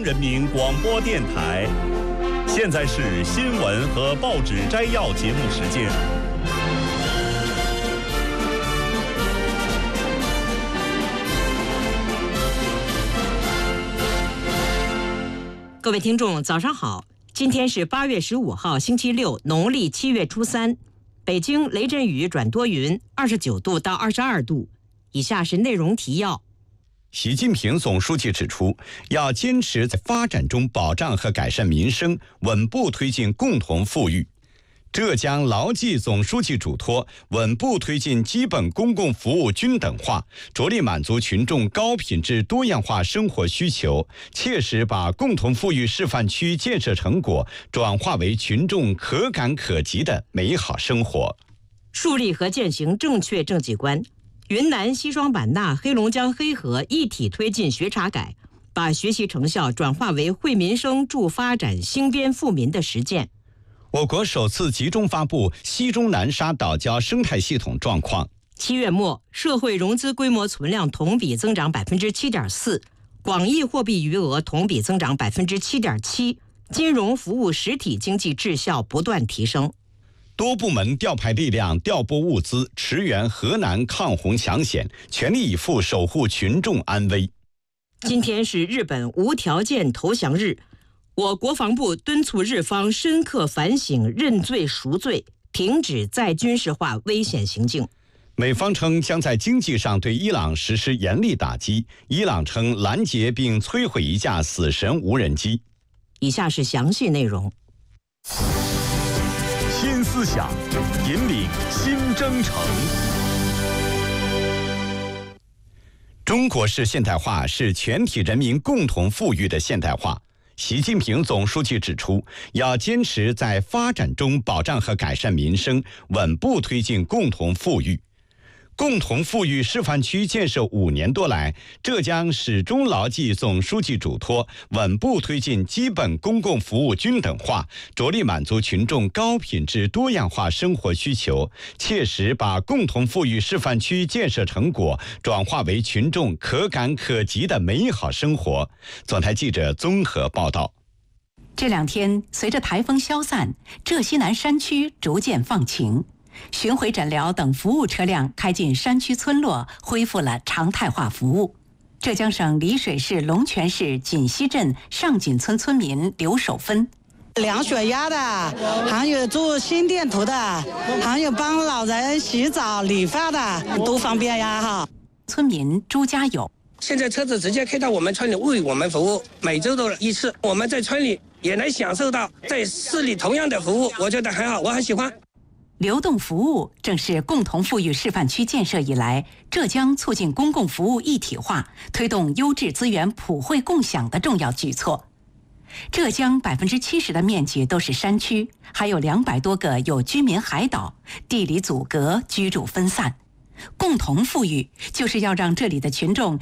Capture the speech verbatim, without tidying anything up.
人民广播电台。现在是新闻和报纸摘要节目时间。 各位听众，早上好！今天是八月十五号，星期六，农历七月初三。北京雷阵雨转多云，二十九度到二十二度。以下是内容提要。 习近平总书记指出，要坚持在发展中保障和改善民生，稳步推进共同富裕。浙江牢记总书记嘱托，稳步推进基本公共服务均等化，着力满足群众高品质多样化生活需求，切实把共同富裕示范区建设成果转化为群众可感可及的美好生活。 树立和践行正确政绩观，云南西双版纳、黑龙江黑河一体推进学查改，把学习成效转化为惠民生、助发展、兴边富民的实践。 我国首次集中发布西中南沙岛礁生态系统状况。 七月末，社会融资规模存量同比增长百分之七点四，广义货币余额同比增长百分之七点七，金融服务实体经济质效不断提升。 多部门调派力量，调拨物资，驰援河南抗洪抢险，全力以赴守护群众安危。 今天是日本无条件投降日。我国防部敦促日方深刻反省、认罪赎罪，停止再军事化危险行径。 美方称将在经济上对伊朗实施严厉打击，伊朗称拦截并摧毁一架死神无人机。 以下是详细内容。 新思想，引领新征程。 中国式现代化是全体人民共同富裕的现代化。习近平总书记指出，要坚持在发展中保障和改善民生，稳步推进共同富裕。共同富裕示范区建设五年多来，浙江始终牢记总书记嘱托，稳步推进基本公共服务均等化，着力满足群众高品质多样化生活需求，切实把共同富裕示范区建设成果转化为群众可感可及的美好生活。总台记者综合报道。 这两天，随着台风消散，浙西南山区逐渐放晴。巡回诊疗等服务车辆开进山区村落，恢复了常态化服务。浙江省丽水市龙泉市锦溪镇上锦村村民刘守芬， 量血压的，还有做心电图的，还有帮老人洗澡理发的，多方便呀哈！ 村民朱家友， 现在车子直接开到我们村里为我们服务，每周都一次，我们在村里也能享受到在市里同样的服务，我觉得很好，我很喜欢。 流动服务正是共同富裕示范区建设以来，浙江促进公共服务一体化、推动优质资源普惠共享的重要举措。浙江百分之七十的面积都是山区，还有两百多个有居民海岛，地理阻隔，居住分散。共同富裕就是要让这里的群众